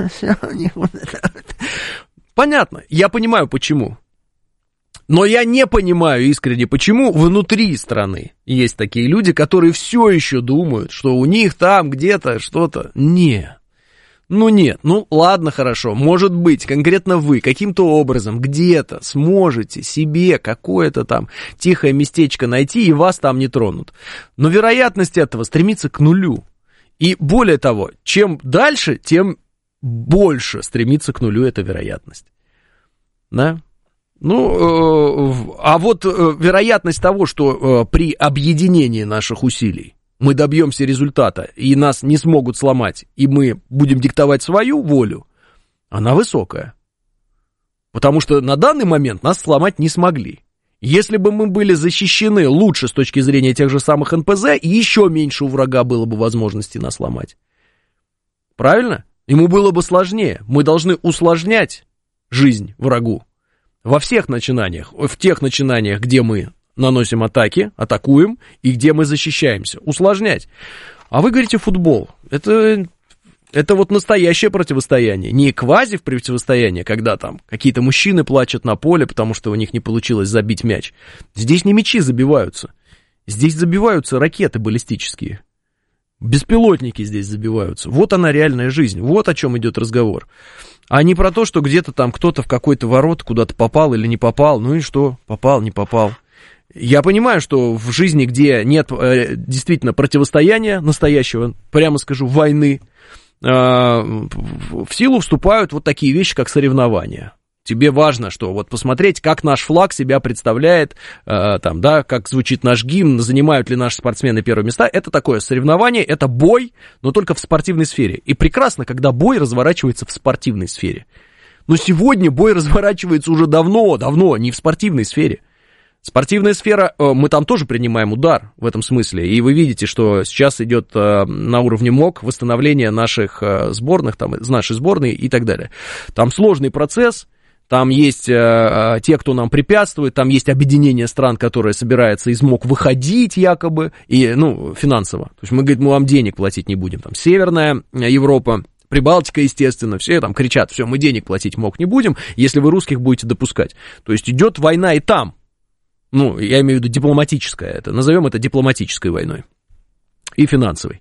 Понятно, я понимаю, почему. Но я не понимаю искренне, почему внутри страны есть такие люди, которые все еще думают, что у них там где-то что-то... Нет. Ну нет, ну ладно, хорошо, может быть, конкретно вы каким-то образом где-то сможете себе какое-то там тихое местечко найти, и вас там не тронут. Но вероятность этого стремится к нулю. И более того, чем дальше, тем больше стремится к нулю эта вероятность. Да? Ну, а вот вероятность того, что при объединении наших усилий мы добьемся результата, и нас не смогут сломать, и мы будем диктовать свою волю, она высокая. Потому что на данный момент нас сломать не смогли. Если бы мы были защищены лучше с точки зрения тех же самых НПЗ, еще меньше у врага было бы возможности нас сломать. Правильно? Ему было бы сложнее. Мы должны усложнять жизнь врагу. Во всех начинаниях, в тех начинаниях, где мы наносим атаки, атакуем, и где мы защищаемся. Усложнять. А вы говорите футбол. Это вот настоящее противостояние. Не квази противостояние, когда там какие-то мужчины плачут на поле, потому что у них не получилось забить мяч. Здесь не мячи забиваются. Здесь забиваются ракеты баллистические. Беспилотники здесь забиваются. Вот она реальная жизнь. Вот о чем идет разговор. А не про то, что где-то там кто-то в какой-то ворот куда-то попал или не попал. Ну и что? Попал, не попал. Я понимаю, что в жизни, где нет действительно противостояния настоящего, прямо скажу, войны, в силу вступают вот такие вещи, как соревнования. Тебе важно, что вот посмотреть, как наш флаг себя представляет, там, да, как звучит наш гимн, занимают ли наши спортсмены первые места. Это такое соревнование, это бой, но только в спортивной сфере. И прекрасно, когда бой разворачивается в спортивной сфере. Но сегодня бой разворачивается уже давно, не в спортивной сфере. Спортивная сфера, мы там тоже принимаем удар в этом смысле, и вы видите, что сейчас идет на уровне МОК восстановление наших сборных, там, нашей сборной и так далее. Там сложный процесс, там есть те, кто нам препятствует, там есть объединение стран, которое собирается из МОК выходить якобы, и, ну, финансово. То есть мы говорим, мы вам денег платить не будем. Там Северная Европа, Прибалтика, естественно, все там кричат, все, мы денег платить МОК не будем, если вы русских будете допускать. То есть идет война и там. Ну, я имею в виду дипломатическая, это, назовем это дипломатической войной и финансовой.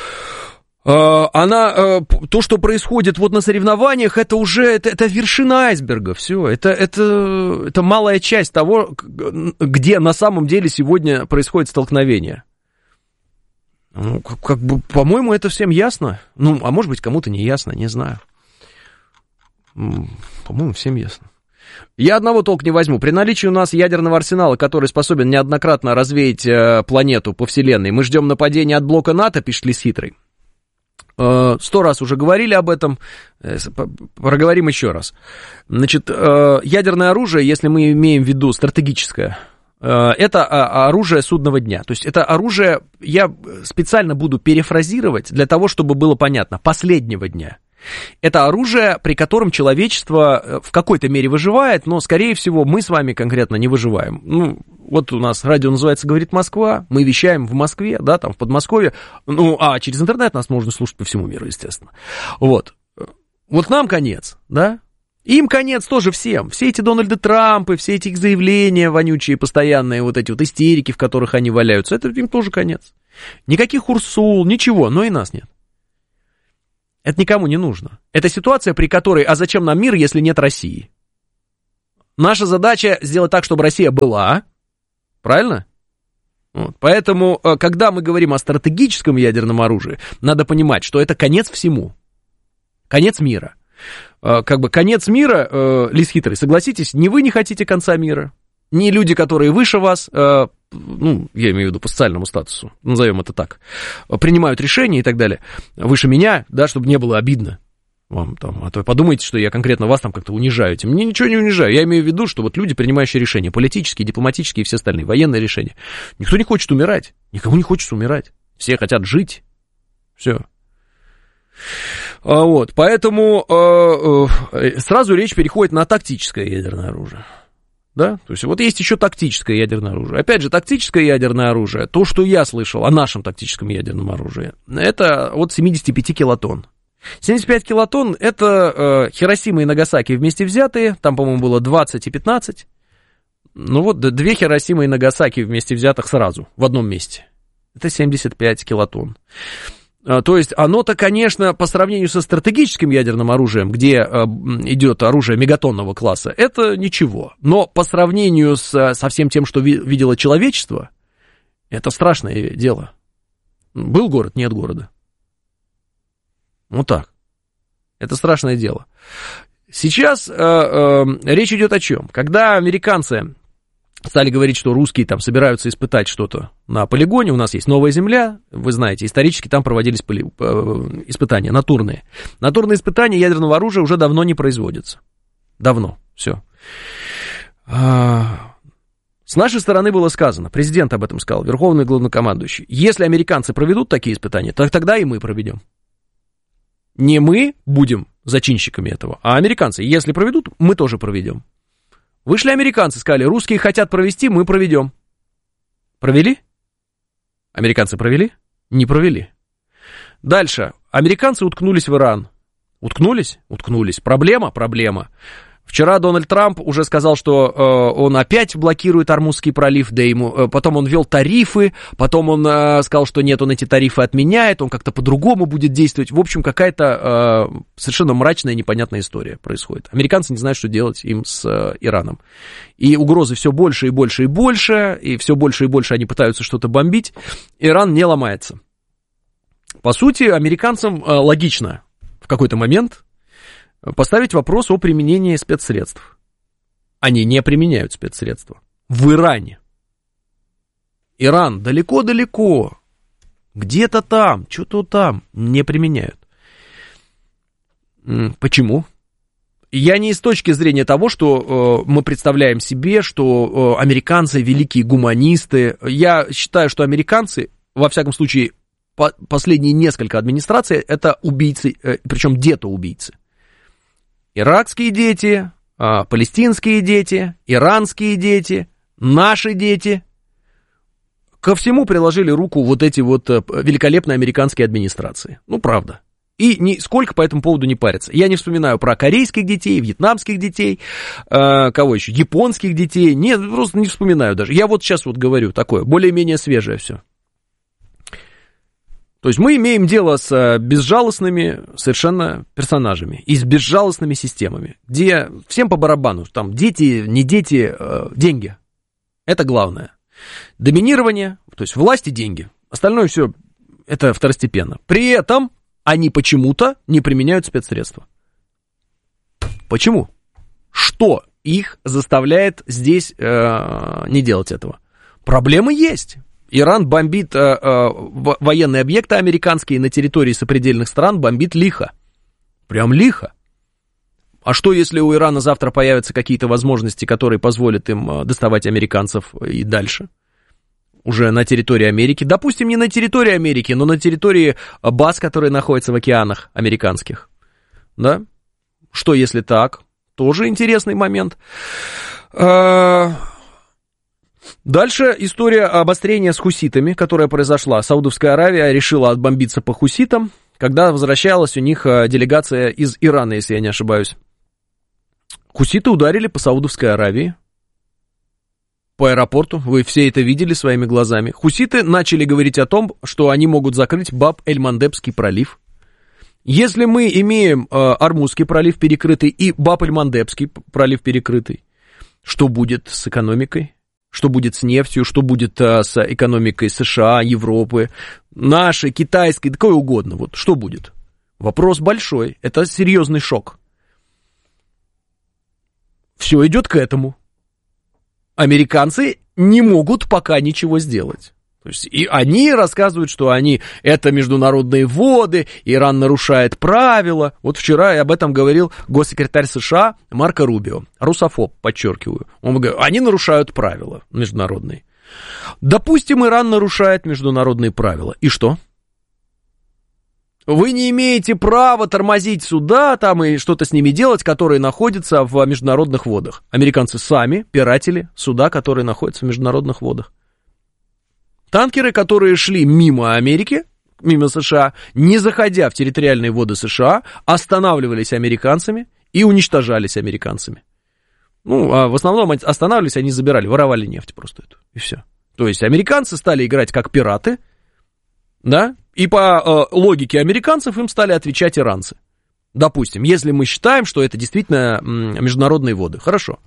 То, что происходит вот на соревнованиях, это уже, это вершина айсберга, все, это малая часть того, где на самом деле сегодня происходит столкновение. Ну, как бы, по-моему, это всем ясно, ну, а может быть, кому-то не ясно, не знаю. По-моему, всем ясно. Я одного толк не возьму. При наличии у нас ядерного арсенала, который способен неоднократно развеять планету по вселенной, мы ждем нападения от блока НАТО, пишет Лис Хитрый. 100 раз уже говорили об этом, проговорим еще раз. Значит, ядерное оружие, если мы имеем в виду стратегическое, это оружие судного дня. То есть это оружие, я специально буду перефразировать для того, чтобы было понятно, последнего дня. Это оружие, при котором человечество в какой-то мере выживает, но, скорее всего, мы с вами конкретно не выживаем. Ну, вот у нас радио называется «Говорит Москва», мы вещаем в Москве, да, там, в Подмосковье, ну, а через интернет нас можно слушать по всему миру, естественно. Вот нам конец, да, им конец тоже всем. Все эти Дональды Трампы, все эти их заявления вонючие, постоянные, вот эти вот истерики, в которых они валяются, это им тоже конец. Никаких Урсул, ничего, но и нас нет. Это никому не нужно. Это ситуация, при которой, а зачем нам мир, если нет России? Наша задача сделать так, чтобы Россия была, правильно? Вот. Поэтому, когда мы говорим о стратегическом ядерном оружии, надо понимать, что это конец всему. Конец мира. Как бы конец мира, Лис Хитрый, согласитесь, ни вы не хотите конца мира, ни люди, которые выше вас, ну, я имею в виду по социальному статусу, назовем это так, принимают решения и так далее, выше меня, да, чтобы не было обидно. вам там, а то подумайте, что я конкретно вас там как-то унижаю. Мне ничего не унижаю. Я имею в виду, что вот люди, принимающие решения, политические, дипломатические и все остальные, военные решения, никто не хочет умирать. Никому не хочется умирать. Все хотят жить. Все. Вот, поэтому сразу речь переходит на тактическое ядерное оружие. Да? То есть вот есть еще тактическое ядерное оружие. Опять же, тактическое ядерное оружие, то, что я слышал о нашем тактическом ядерном оружии, это от 75 килотонн. 75 килотонн — это Хиросима и Нагасаки вместе взятые, там, по-моему, было 20 и 15. Ну вот, 2 Хиросимы и Нагасаки вместе взятых сразу, в одном месте. Это 75 килотонн. То есть оно-то, конечно, по сравнению со стратегическим ядерным оружием, где идет оружие мегатонного класса, это ничего. Но по сравнению со всем тем, что видело человечество, это страшное дело. Был город, нет города. Вот так. Это страшное дело. Сейчас речь идет о чем? Когда американцы стали говорить, что русские там собираются испытать что-то на полигоне, у нас есть Новая Земля, вы знаете, исторически там проводились испытания натурные. Натурные испытания ядерного оружия уже давно не производятся. Давно, все. С нашей стороны было сказано, президент об этом сказал, верховный главнокомандующий, если американцы проведут такие испытания, то тогда и мы проведем. Не мы будем зачинщиками этого, а американцы. Если проведут, мы тоже проведем. Вышли американцы, сказали, русские хотят провести, мы проведем. Провели? Американцы провели? Не провели. Дальше. Американцы уткнулись в Иран. Уткнулись? Уткнулись. Проблема? Проблема. Вчера Дональд Трамп уже сказал, что он опять блокирует Ормузский пролив, да ему, потом он ввел тарифы, потом он сказал, что нет, он эти тарифы отменяет, он как-то по-другому будет действовать. В общем, какая-то совершенно мрачная, непонятная история происходит. Американцы не знают, что делать им с Ираном. И угрозы все больше и больше и больше, и все больше и больше они пытаются что-то бомбить. Иран не ломается. По сути, американцам логично в какой-то момент поставить вопрос о применении спецсредств. Они не применяют спецсредства. В Иране. Иран далеко-далеко. Где-то там, что-то там не применяют. Почему? Я не с точки зрения того, что мы представляем себе, что американцы великие гуманисты. Я считаю, что американцы, во всяком случае, последние несколько администраций, это убийцы, причем детоубийцы. Иракские дети, палестинские дети, иранские дети, наши дети. Ко всему приложили руку вот эти вот великолепные американские администрации. Ну, правда. И нисколько по этому поводу не парятся. Я не вспоминаю про корейских детей, вьетнамских детей, кого еще, японских детей. Нет, просто не вспоминаю даже. Я вот сейчас вот говорю такое, более-менее свежее все. То есть мы имеем дело с безжалостными совершенно персонажами и с безжалостными системами, где всем по барабану, там дети, не дети, деньги. Это главное. Доминирование, то есть власть и деньги. Остальное все это второстепенно. При этом они почему-то не применяют спецсредства. Почему? Что их заставляет здесь не делать этого? Проблемы есть. Иран бомбит военные объекты американские на территории сопредельных стран, бомбит лихо. Прям лихо. А что, если у Ирана завтра появятся какие-то возможности, которые позволят им доставать американцев и дальше? Уже на территории Америки. Допустим, не на территории Америки, но на территории баз, которые находятся в океанах американских. Да? Что, если так? Тоже интересный момент. Дальше история обострения с хуситами, которая произошла. Саудовская Аравия решила отбомбиться по хуситам, когда возвращалась у них делегация из Ирана, если я не ошибаюсь. Хуситы ударили по Саудовской Аравии, по аэропорту, вы все это видели своими глазами. Хуситы начали говорить о том, что они могут закрыть Баб-эль-Мандебский пролив. Если мы имеем Ормузский пролив перекрытый и Баб-эль-Мандебский пролив перекрытый, что будет с экономикой? Что будет с нефтью, что будет с экономикой США, Европы, нашей, китайской, да какой угодно. Вот что будет? Вопрос большой. Это серьезный шок. Все идет к этому. Американцы не могут пока ничего сделать. То есть, и они рассказывают, что это международные воды, Иран нарушает правила. Вот вчера об этом говорил госсекретарь США Марко Рубио, русофоб, подчеркиваю. Он говорит, они нарушают правила международные. Допустим, Иран нарушает международные правила. И что? Вы не имеете права тормозить суда там и что-то с ними делать, которые находятся в международных водах. Американцы сами пиратили суда, которые находятся в международных водах. Танкеры, которые шли мимо Америки, мимо США, не заходя в территориальные воды США, останавливались американцами и уничтожались американцами. Ну, а в основном останавливались, они забирали, воровали нефть просто эту, и все. То есть американцы стали играть как пираты, да, и по логике американцев им стали отвечать иранцы. Допустим, если мы считаем, что это действительно международные воды. Хорошо.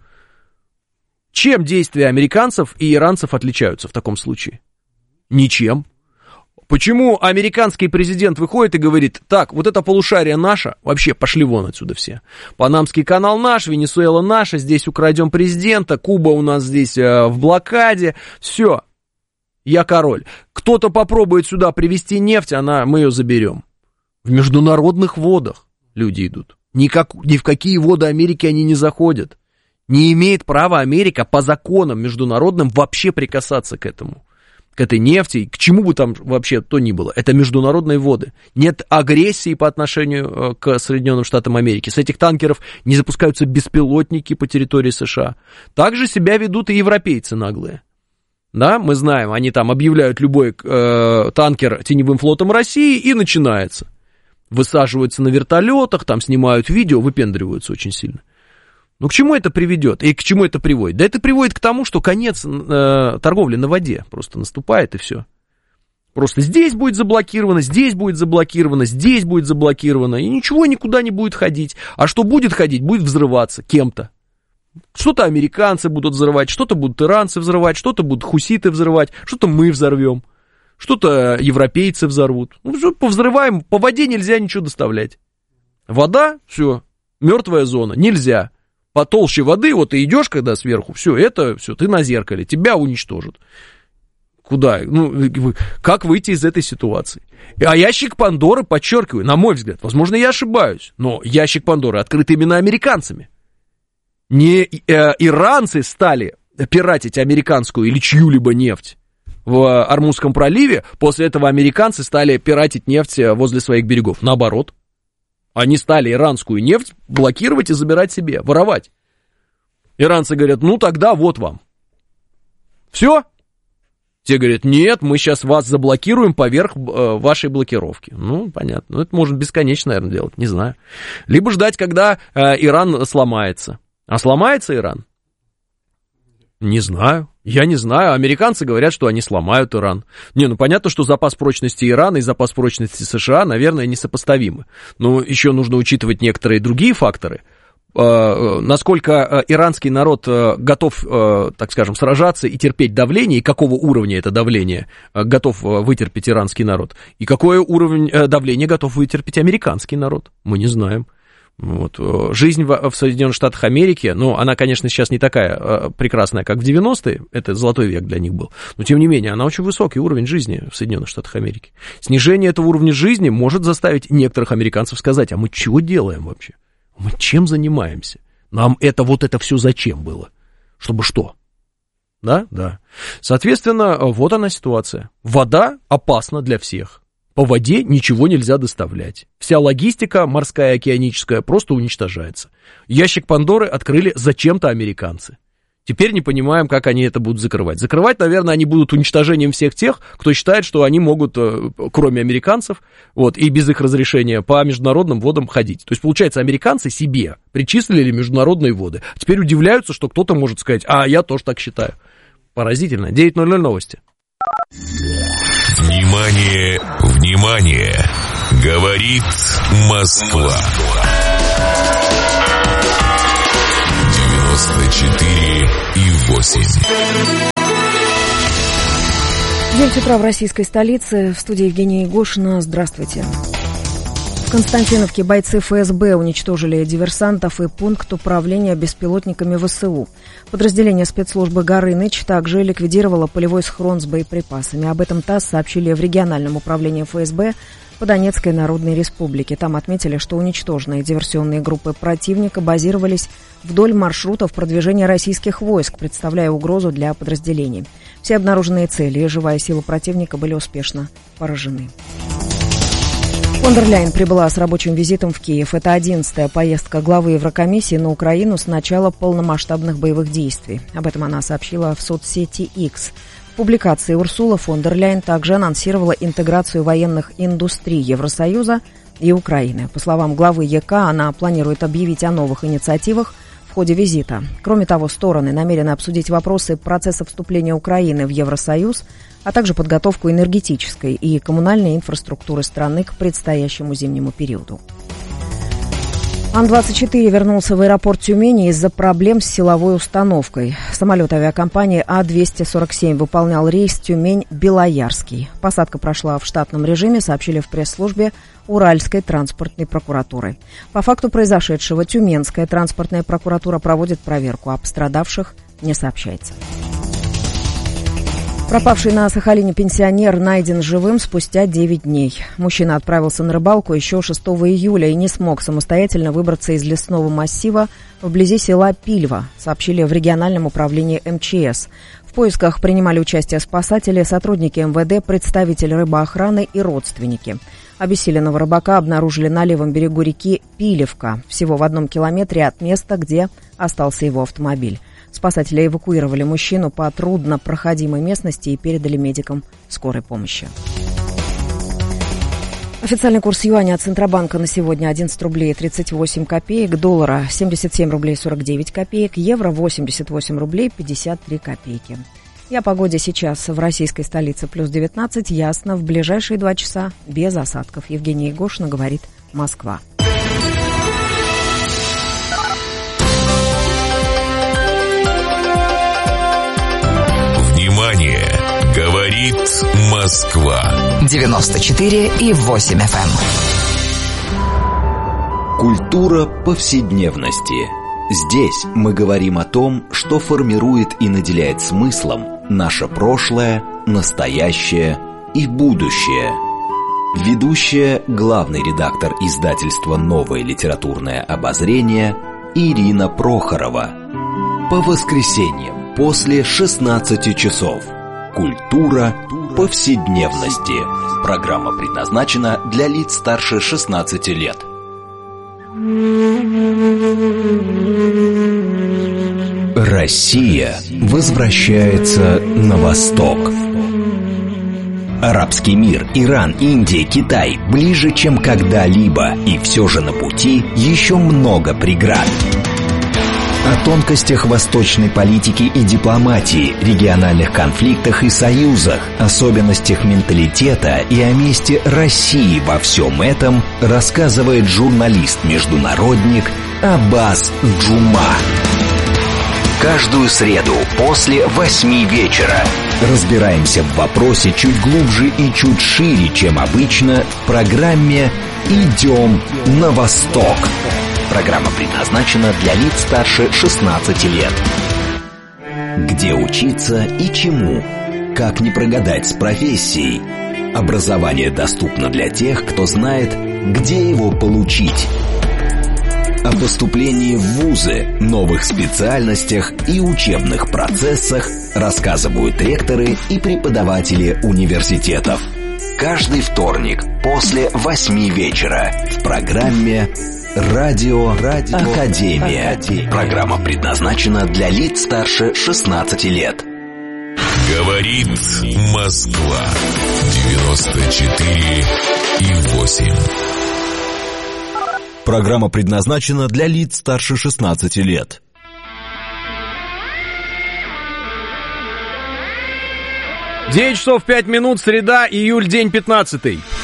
Чем действия американцев и иранцев отличаются в таком случае? Ничем. Почему американский президент выходит и говорит, так, вот это полушарие наше, вообще пошли вон отсюда все. Панамский канал наш, Венесуэла наша, здесь украдем президента, Куба у нас здесь в блокаде, все. Я король. Кто-то попробует сюда привезти нефть, мы ее заберем. В международных водах люди идут. Ни в какие воды Америки они не заходят. Не имеет права Америка по законам международным вообще прикасаться к этому. К этой нефти, к чему бы там вообще то ни было. Это международные воды. Нет агрессии по отношению к Соединенным Штатам Америки. С этих танкеров не запускаются беспилотники по территории США. Так же себя ведут и европейцы наглые. Да, мы знаем, они там объявляют любой танкер теневым флотом России, и начинается. Высаживаются на вертолетах, там снимают видео, выпендриваются очень сильно. Ну, к чему это приведет? И к чему это приводит? Да это приводит к тому, что конец торговли на воде просто наступает, и все. Просто здесь будет заблокировано, здесь будет заблокировано, здесь будет заблокировано, и ничего никуда не будет ходить. А что будет ходить, будет взрываться кем-то. Что-то американцы будут взрывать, что-то будут иранцы взрывать, что-то будут хуситы взрывать, что-то мы взорвем, что-то европейцы взорвут. Ну, что повзрываем, по воде нельзя ничего доставлять. Вода, все, мертвая зона, нельзя. По толще воды, вот ты идешь, когда сверху, все, ты на зеркале, тебя уничтожат. Куда? Ну, как выйти из этой ситуации? А ящик Пандоры, подчеркиваю, на мой взгляд, возможно, я ошибаюсь, но ящик Пандоры открыт именно американцами. Не иранцы стали пиратить американскую или чью-либо нефть в Ормузском проливе, после этого американцы стали пиратить нефть возле своих берегов. Наоборот, они стали иранскую нефть блокировать и забирать себе, воровать. Иранцы говорят, ну тогда вот вам. Все? Те говорят, нет, мы сейчас вас заблокируем поверх вашей блокировки. Ну, понятно. Ну, это можно бесконечно, наверное, делать, не знаю. Либо ждать, когда Иран сломается. А сломается Иран? Не знаю. Я не знаю. Американцы говорят, что они сломают Иран. Ну понятно, что запас прочности Ирана и запас прочности США, наверное, несопоставимы. Но еще нужно учитывать некоторые другие факторы. Насколько иранский народ готов, так скажем, сражаться и терпеть давление, и какого уровня это давление готов вытерпеть иранский народ, и какой уровень давления готов вытерпеть американский народ, мы не знаем. Вот. Жизнь в Соединенных Штатах Америки, ну, она, конечно, сейчас не такая прекрасная, как в 90-е, это золотой век для них был, но, тем не менее, она очень высокий уровень жизни в Соединенных Штатах Америки. Снижение этого уровня жизни может заставить некоторых американцев сказать, а мы чего делаем вообще? Мы чем занимаемся? Нам это все зачем было? Чтобы что? Да? Да. Соответственно, вот она ситуация. Вода опасна для всех. По воде ничего нельзя доставлять. Вся логистика морская, океаническая просто уничтожается. Ящик Пандоры открыли зачем-то американцы. Теперь не понимаем, как они это будут закрывать. Закрывать, наверное, они будут уничтожением всех тех, кто считает, что они могут, кроме американцев, и без их разрешения, по международным водам ходить. То есть, получается, американцы себе причислили международные воды. А теперь удивляются, что кто-то может сказать, а я тоже так считаю. Поразительно. 9:00 новости. Внимание, внимание! Говорит Москва. 94,8. 9 утра в российской столице. В студии Евгения Егошина. Здравствуйте. В Константиновке бойцы ФСБ уничтожили диверсантов и пункт управления беспилотниками ВСУ. Подразделение спецслужбы «Горыныч» также ликвидировало полевой схрон с боеприпасами. Об этом ТАСС сообщили в региональном управлении ФСБ по Донецкой Народной Республике. Там отметили, что уничтоженные диверсионные группы противника базировались вдоль маршрутов продвижения российских войск, представляя угрозу для подразделений. Все обнаруженные цели и живая сила противника были успешно поражены. Фон дер Ляйен прибыла с рабочим визитом в Киев. Это 11-я поездка главы Еврокомиссии на Украину с начала полномасштабных боевых действий. Об этом она сообщила в соцсети X. В публикации Урсула фон дер Ляйен также анонсировала интеграцию военных индустрий Евросоюза и Украины. По словам главы ЕК, она планирует объявить о новых инициативах в ходе визита. Кроме того, стороны намерены обсудить вопросы процесса вступления Украины в Евросоюз, а также подготовку энергетической и коммунальной инфраструктуры страны к предстоящему зимнему периоду. Ан-24 вернулся в аэропорт Тюмени из-за проблем с силовой установкой. Самолет авиакомпании А-247 выполнял рейс Тюмень-Белоярский. Посадка прошла в штатном режиме, сообщили в пресс-службе Уральской транспортной прокуратуры. По факту произошедшего Тюменская транспортная прокуратура проводит проверку, а пострадавших не сообщается. Пропавший на Сахалине пенсионер найден живым спустя 9 дней. Мужчина отправился на рыбалку еще 6 июля и не смог самостоятельно выбраться из лесного массива вблизи села Пильва, сообщили в региональном управлении МЧС. В поисках принимали участие спасатели, сотрудники МВД, представители рыбоохраны и родственники. Обессиленного рыбака обнаружили на левом берегу реки Пилевка, всего в 1 километре от места, где остался его автомобиль. Спасатели эвакуировали мужчину по труднопроходимой местности и передали медикам скорой помощи. Официальный курс юаня от Центробанка на сегодня 11 рублей 38 копеек, доллара 77 рублей 49 копеек, евро 88 рублей 53 копейки. И о погоде сейчас в российской столице плюс 19, ясно, в ближайшие 2 часа без осадков. Евгения Егошина говорит «Москва». Внимание! Говорит Москва. 94,8 FM. Культура повседневности. Здесь мы говорим о том, что формирует и наделяет смыслом наше прошлое, настоящее и будущее. Ведущая, главный редактор издательства «Новое литературное обозрение» Ирина Прохорова. По воскресеньям после 16 часов. Культура повседневности. Программа предназначена для лиц старше 16 лет. Россия возвращается на восток. Арабский мир, Иран, Индия, Китай ближе, чем когда-либо, и все же на пути еще много преград. О тонкостях восточной политики и дипломатии, региональных конфликтах и союзах, особенностях менталитета и о месте России во всем этом рассказывает журналист-международник Аббас Джума. Каждую среду после 8 вечера разбираемся в вопросе чуть глубже и чуть шире, чем обычно, в программе «Идем на восток». Программа предназначена для лиц старше 16 лет. Где учиться и чему? Как не прогадать с профессией? Образование доступно для тех, кто знает, где его получить. О поступлении в вузы, новых специальностях и учебных процессах рассказывают ректоры и преподаватели университетов. Каждый вторник после 8 вечера в программе «Радио Академия». Программа предназначена для лиц старше 16 лет. Говорит Москва. 94,8. Программа предназначена для лиц старше 16 лет. Девять часов 5 минут, среда, июль, день 15.